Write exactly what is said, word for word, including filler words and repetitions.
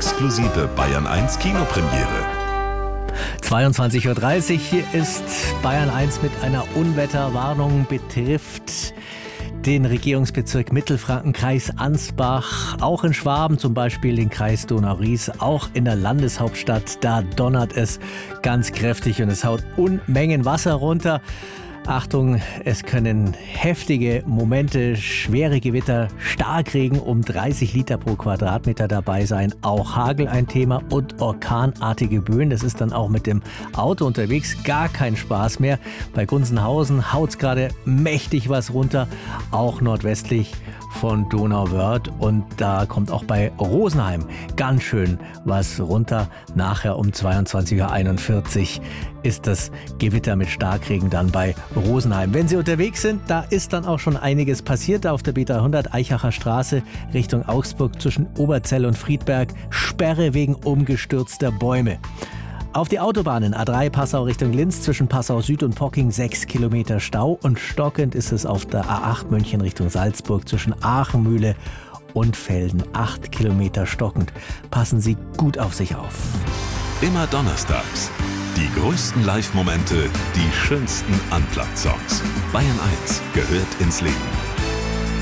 exklusive Bayern eins Kinopremiere. zweiundzwanzig Uhr dreißig, hier ist Bayern eins mit einer Unwetterwarnung, betrifft den Regierungsbezirk Mittelfranken, Kreis Ansbach, auch in Schwaben zum Beispiel den Kreis Donau-Ries, auch in der Landeshauptstadt, da donnert es ganz kräftig und es haut Unmengen Wasser runter. Achtung, es können heftige Momente, schwere Gewitter, Starkregen um dreißig Liter pro Quadratmeter dabei sein. Auch Hagel ein Thema und orkanartige Böen. Das ist dann auch mit dem Auto unterwegs gar kein Spaß mehr. Bei Gunzenhausen haut es gerade mächtig was runter, auch nordwestlich von Donauwörth. Und da kommt auch bei Rosenheim ganz schön was runter. Nachher um zweiundzwanzig Uhr einundvierzig ist das Gewitter mit Starkregen dann bei Rosenheim. Wenn Sie unterwegs sind, da ist dann auch schon einiges passiert. Auf der B dreihundert Eichacher Straße Richtung Augsburg zwischen Oberzell und Friedberg. Sperre wegen umgestürzter Bäume. Auf die Autobahnen A drei Passau Richtung Linz zwischen Passau Süd und Pocking sechs Kilometer Stau. Und stockend ist es auf der A acht München Richtung Salzburg zwischen Aachenmühle und Velden. acht Kilometer stockend. Passen Sie gut auf sich auf. Immer donnerstags. Die größten Live-Momente, die schönsten Unplugged-Songs. Bayern eins gehört ins Leben.